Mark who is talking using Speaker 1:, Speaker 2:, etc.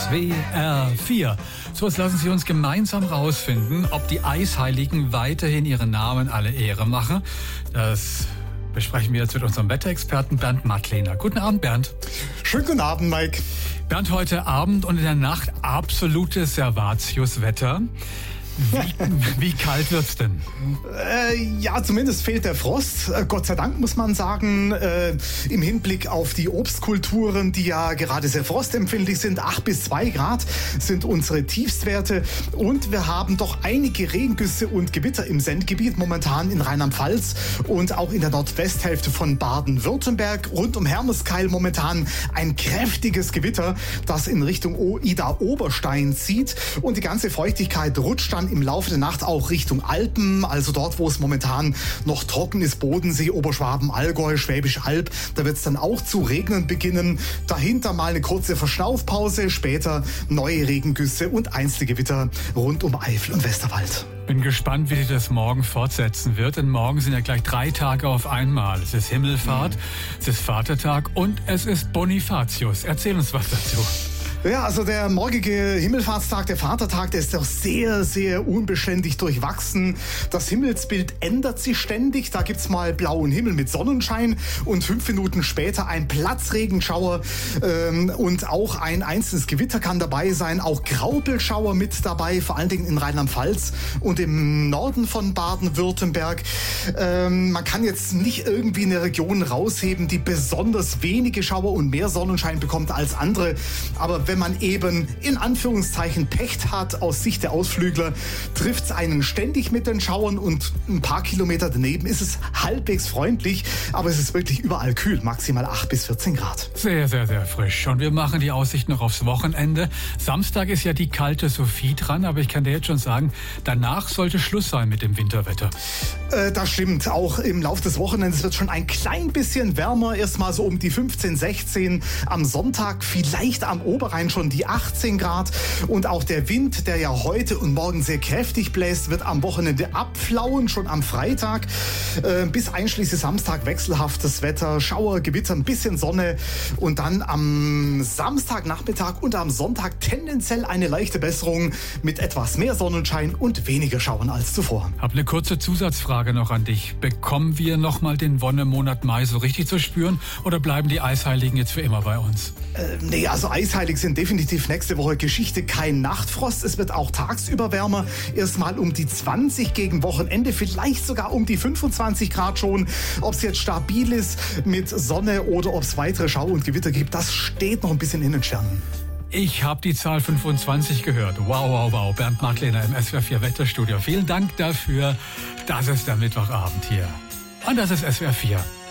Speaker 1: SWR 4. So, jetzt lassen Sie uns gemeinsam rausfinden, ob die Eisheiligen weiterhin ihren Namen alle Ehre machen. Das besprechen wir jetzt mit unserem Wetterexperten Bernd Mattlehner. Guten Abend, Bernd.
Speaker 2: Schönen guten Abend, Mike.
Speaker 1: Bernd, heute Abend und in der Nacht absolutes Servatius-Wetter. Wie kalt wird's denn?
Speaker 2: Ja, zumindest fehlt der Frost. Gott sei Dank, muss man sagen, im Hinblick auf die Obstkulturen, die ja gerade sehr frostempfindlich sind. 8 bis 2 Grad sind unsere Tiefstwerte. Und wir haben doch einige Regengüsse und Gewitter im Sendgebiet momentan in Rheinland-Pfalz und auch in der Nordwesthälfte von Baden-Württemberg. Rund um Hermeskeil momentan ein kräftiges Gewitter, das in Richtung Ida-Oberstein zieht. Und die ganze Feuchtigkeit rutscht dann im Laufe der Nacht auch Richtung Alpen, also dort, wo es momentan noch trocken ist, Bodensee, Oberschwaben, Allgäu, Schwäbisch Alb, da wird es dann auch zu regnen beginnen. Dahinter mal eine kurze Verschnaufpause, später neue Regengüsse und einzelne Gewitter rund um Eifel und Westerwald.
Speaker 1: Bin gespannt, wie sich das morgen fortsetzen wird, denn morgen sind ja gleich 3 Tage auf einmal. Es ist Himmelfahrt, es ist Vatertag und es ist Bonifatius. Erzähl uns was dazu.
Speaker 2: Ja, also der morgige Himmelfahrtstag, der Vatertag, der ist doch sehr, sehr unbeständig durchwachsen. Das Himmelsbild ändert sich ständig. Da gibt's mal blauen Himmel mit Sonnenschein und 5 Minuten später ein Platzregenschauer und auch ein einzelnes Gewitter kann dabei sein. Auch Graupelschauer mit dabei, vor allen Dingen in Rheinland-Pfalz und im Norden von Baden-Württemberg. Man kann jetzt nicht irgendwie eine Region rausheben, die besonders wenige Schauer und mehr Sonnenschein bekommt als andere. Aber wenn man eben in Anführungszeichen Pech hat aus Sicht der Ausflügler, trifft es einen ständig mit den Schauern und ein paar Kilometer daneben ist es halbwegs freundlich, aber es ist wirklich überall kühl, maximal 8 bis 14 Grad.
Speaker 1: Sehr, sehr, sehr frisch. Und wir machen die Aussicht noch aufs Wochenende. Samstag ist ja die kalte Sophie dran, aber ich kann dir jetzt schon sagen, danach sollte Schluss sein mit dem Winterwetter.
Speaker 2: Das stimmt. Auch im Laufe des Wochenendes wird schon ein klein bisschen wärmer. Erstmal so um die 15, 16. Am Sonntag vielleicht am Oberrhein schon die 18 Grad. Und auch der Wind, der ja heute und morgen sehr kräftig bläst, wird am Wochenende abflauen, schon am Freitag. Bis einschließlich Samstag wechselhaftes Wetter, Schauer, Gewitter, ein bisschen Sonne. Und dann am Samstagnachmittag und am Sonntag tendenziell eine leichte Besserung mit etwas mehr Sonnenschein und weniger Schauern als zuvor.
Speaker 1: Hab eine kurze Zusatzfrage noch an dich. Bekommen wir nochmal den Wonnemonat Mai so richtig zu spüren oder bleiben die Eisheiligen jetzt für immer bei uns?
Speaker 2: Nee, also eisheilig sind definitiv nächste Woche Geschichte. Kein Nachtfrost. Es wird auch tagsüber wärmer. Erstmal um die 20 gegen Wochenende, vielleicht sogar um die 25 Grad schon. Ob es jetzt stabil ist mit Sonne oder ob es weitere Schau und Gewitter gibt, das steht noch ein bisschen in den Sternen.
Speaker 1: Ich habe die Zahl 25 gehört. Wow, wow, wow. Bernd Mattlehner im SWR 4 Wetterstudio. Vielen Dank dafür. Das ist der Mittwochabend hier. Und das ist SWR 4.